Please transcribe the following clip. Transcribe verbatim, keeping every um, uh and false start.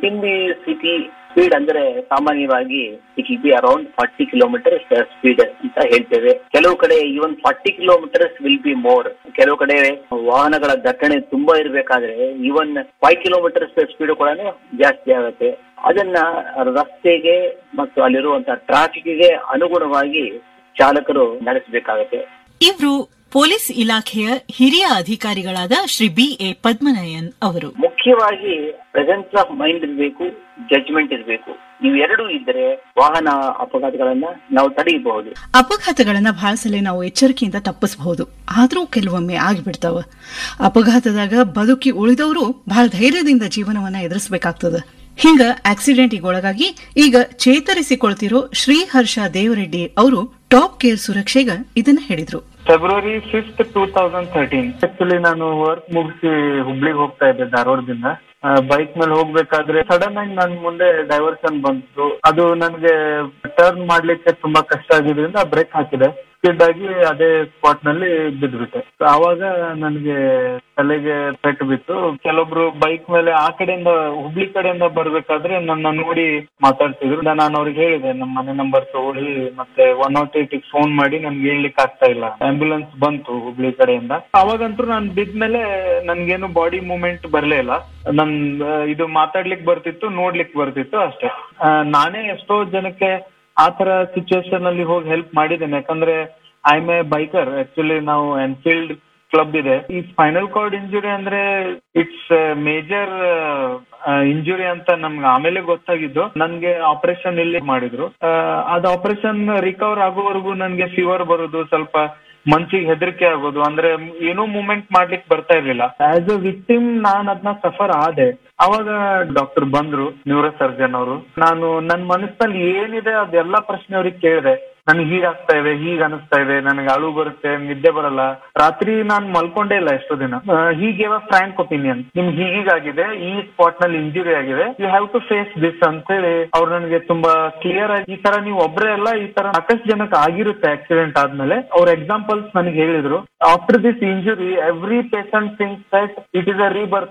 Within the city speed ಅಂದ್ರೆ ಸಾಮಾನ್ಯವಾಗಿ it will be around forty kilometre speed ಅಂತ ಹೇಳ್ತೇವೆ. ಕೆಲವು ಕಡೆ even forty kilometres will be more. ಕೆಲವು ಕಡೆ ವಾಹನಗಳ ದಟ್ಟಣೆ ತುಂಬಾ ಇರಬೇಕಾದ್ರೆ ಈವನ್ ಫೈವ್ ಕಿಲೋಮೀಟರ್ಸ್ ಸ್ಪೀಡ್ ಕೂಡ ಜಾಸ್ತಿ ಆಗುತ್ತೆ. ಅದನ್ನ ರಸ್ತೆಗೆ ಮತ್ತು ಅಲ್ಲಿರುವಂತಹ ಟ್ರಾಫಿಕ್ಗೆ ಅನುಗುಣವಾಗಿ ಚಾಲಕರು ನಡೆಸಬೇಕಾಗುತ್ತೆ. ಇವರು ಪೊಲೀಸ್ ಇಲಾಖೆಯ ಹಿರಿಯ ಅಧಿಕಾರಿಗಳಾದ ಶ್ರೀ ಬಿ ಎ ಪದ್ಮನಯನ್ ಅವರು. ಮುಖ್ಯವಾಗಿ ಪ್ರೆಸೆನ್ಸ್ ಆಫ್ ಮೈಂಡ್ ಇರಬೇಕು, ಜಡ್ಜ್ಮೆಂಟ್ ಇರಬೇಕು. ಇವೆರಡೂ ಇದ್ದರೆ ವಾಹನ ಅಪಘಾತಗಳನ್ನ ನಾವು ತಡೆಯಬಹುದು. ಅಪಘಾತಗಳನ್ನ ಬಹಳ ಸಲ ನಾವು ಎಚ್ಚರಿಕೆಯಿಂದ ತಪ್ಪಿಸಬಹುದು, ಆದ್ರೂ ಕೆಲವೊಮ್ಮೆ ಆಗಿಬಿಡ್ತಾವ. ಅಪಘಾತದಾಗ ಬದುಕಿ ಉಳಿದವರು ಬಹಳ ಧೈರ್ಯದಿಂದ ಜೀವನವನ್ನ ಎದುರಿಸಬೇಕಾಗ್ತದ. ಹಿಂಗ ಆಕ್ಸಿಡೆಂಟಿಗೆ ಒಳಗಾಗಿ ಈಗ ಚೇತರಿಸಿಕೊಳ್ತಿರೋ ಶ್ರೀಹರ್ಷ ದೇವರೆಡ್ಡಿ ಅವರು ಟಾಪ್ ಕೇರ್ ಸುರಕ್ಷೆಗ ಇದನ್ನ ಹೇಳಿದ್ರು. February fifth two thousand thirteen actually ನಾನು ವರ್ಕ್ ಮುಗಿಸಿ ಹುಬ್ಳಿಗೆ ಹೋಗ್ತಾ ಇದ್ದೆ ಧಾರವಾಡದಿಂದ. ಬೈಕ್ ಮೇಲೆ ಹೋಗ್ಬೇಕಾದ್ರೆ ಸಡನ್ ಆಗಿ ನನ್ ಮುಂದೆ ಡೈವರ್ಷನ್ ಬಂತು. ಅದು ನನ್ಗೆ ಟರ್ನ್ ಮಾಡ್ಲಿಕ್ಕೆ ತುಂಬಾ ಕಷ್ಟ ಆಗಿದ್ರಿಂದ ಬ್ರೇಕ್ ಹಾಕಿದೆ. ಸ್ಕಿಡ್ ಆಗಿ ಅದೇ ಸ್ಪಾಟ್ ನಲ್ಲಿ ಬಿದ್ಬಿಟ್ಟೆ. ಆವಾಗ ನನ್ಗೆ ತಲೆಗೆ ಪೆಟ್ಟು ಬಿತ್ತು. ಕೆಲವೊಬ್ರು ಬೈಕ್ ಮೇಲೆ ಆ ಕಡೆಯಿಂದ ಹುಬ್ಳಿ ಕಡೆಯಿಂದ ಬರ್ಬೇಕಾದ್ರೆ ನನ್ನ ನೋಡಿ ಮಾತಾಡ್ತಿದ್ರು. ನಾನು ಅವ್ರಿಗೆ ಹೇಳಿದೆ ನಮ್ಮ ಮನೆ ನಂಬರ್ ತಗೊಳ್ಳಿ ಮತ್ತೆ ಒನ್ ನಾಟ್ ಏಟ್ ಫೋನ್ ಮಾಡಿ ನನ್ಗೆ ಹೇಳ್ಲಿಕ್ಕೆ ಆಗ್ತಾ ಇಲ್ಲ. ಆಂಬ್ಯುಲೆನ್ಸ್ ಬಂತು ಹುಬ್ಳಿ ಕಡೆಯಿಂದ. ಅವಾಗಂತೂ ನಾನು ಬಿದ್ಮೇಲೆ ನನ್ಗೇನು ಬಾಡಿ ಮೂವ್ಮೆಂಟ್ ಬರ್ಲೇ ಇಲ್ಲ. ನನ್ ಇದು ಮಾತಾಡ್ಲಿಕ್ ಬರ್ತಿತ್ತು, ನೋಡ್ಲಿಕ್ ಬರ್ತಿತ್ತು ಅಷ್ಟೇ. ನಾನೇ ಎಷ್ಟೋ ಜನಕ್ಕೆ ಆ ತರ ಸಿಚುವೇಶನ್ ಅಲ್ಲಿ ಹೋಗಿ ಹೆಲ್ಪ್ ಮಾಡಿದ್ದೇನೆ. ಯಾಕಂದ್ರೆ I M A biker. Actually ನಾವು ಎನ್ಫೀಲ್ಡ್ ಕ್ಲಬ್ ಇದೆ. ಈ ಸ್ಪೈನಲ್ ಕಾರ್ಡ್ ಇಂಜುರಿ ಅಂದ್ರೆ ಇಟ್ಸ್ ಮೇಜರ್ ಇಂಜುರಿ ಅಂತ ನಮ್ಗೆ ಆಮೇಲೆ ಗೊತ್ತಾಗಿದ್ದು. ನನ್ಗೆ ಆಪರೇಷನ್ ಇಲ್ಲಿ ಮಾಡಿದ್ರು. ಅದ್ ಆಪರೇಷನ್ ರಿಕವರ್ ಆಗೋವರೆಗೂ ನನ್ಗೆ ಫೀವರ್ ಬರೋದು, ಸ್ವಲ್ಪ ಮನ್ಸಿಗೆ ಹೆದರಿಕೆ ಆಗೋದು, ಅಂದ್ರೆ ಏನೂ ಮೂವ್ಮೆಂಟ್ ಮಾಡ್ಲಿಕ್ಕೆ ಬರ್ತಾ ಇರ್ಲಿಲ್ಲ. ಆಸ್ ಅ ವಿಕ್ಟಿಮ್ ನಾನ್ ಅದನ್ನ ಸಫರ್ ಆದೆ. ಅವಾಗ ಡಾಕ್ಟರ್ ಬಂದ್ರು, ನ್ಯೂರೋ ಸರ್ಜನ್ ಅವರು. ನಾನು ನನ್ ಮನಸ್ಸಲ್ಲಿ ಏನಿದೆ ಅದೆಲ್ಲಾ ಪ್ರಶ್ನೆ ಅವ್ರಿಗೆ ಕೇಳಿದೆ. ನನ್ಗೆ ಹೀಗಾಗ್ತಾ ಇದೆ, ಹೀಗ್ ಅನಿಸ್ತಾ ಇದೆ, ನನಗೆ ಅಳು ಬರುತ್ತೆ, ನಿದ್ದೆ ಬರಲ್ಲ, ರಾತ್ರಿ ನಾನ್ ಮಲ್ಕೊಂಡೇ ಇಲ್ಲ ಎಷ್ಟೋ ದಿನ. ಹೀಗೆ ಫ್ರಾಂಕ್ ಒಪಿನಿಯನ್, ನಿಮ್ಗೆ ಹೀಗಾಗಿದೆ, ಈ ಸ್ಪಾಟ್ ನಲ್ಲಿ ಇಂಜುರಿ ಆಗಿದೆ, you have to face this ಅಂತ ಹೇಳಿ ಅವ್ರು ನನಗೆ ತುಂಬಾ ಕ್ಲಿಯರ್ ಆಗಿ, ಈ ತರ ನೀವು ಒಬ್ರೇ ಅಲ್ಲ, ಈ ತರ ಸಾಕಷ್ಟು ಜನಕ್ಕೆ ಆಗಿರುತ್ತೆ ಆಕ್ಸಿಡೆಂಟ್ ಆದ್ಮೇಲೆ. ಅವ್ರ ಎಕ್ಸಾಂಪಲ್ಸ್ ನನಗೆ ಹೇಳಿದ್ರು. After this injury every patient thinks that it is a rebirth.